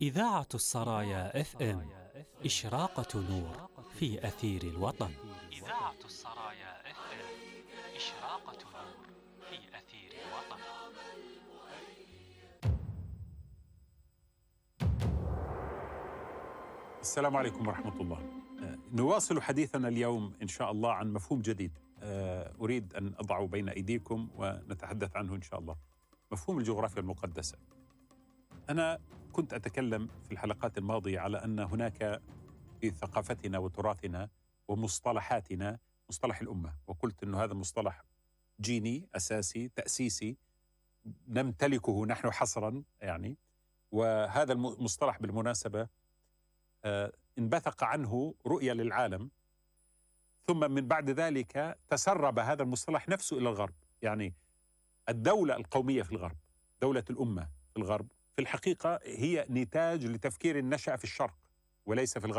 إذاعة السرايا FM إشراقة نور في أثير الوطن. إذاعة السرايا FM إشراقة نور في أثير الوطن. السلام عليكم ورحمة الله. نواصل حديثنا اليوم إن شاء الله عن مفهوم جديد أريد أن أضعه بين أيديكم ونتحدث عنه إن شاء الله، مفهوم الجغرافيا المقدسة. أنا كنت أتكلم في الحلقات الماضية على أن هناك في ثقافتنا وتراثنا ومصطلحاتنا مصطلح الأمة، وقلت أن هذا مصطلح جيني أساسي تأسيسي نمتلكه نحن حصرا يعني. وهذا المصطلح بالمناسبة انبثق عنه رؤية للعالم، ثم من بعد ذلك تسرب هذا المصطلح نفسه إلى الغرب. يعني الدولة القومية في الغرب، دولة الأمة في الغرب، في الحقيقة هي نتاج لتفكير نشأ في الشرق وليس في الغرب.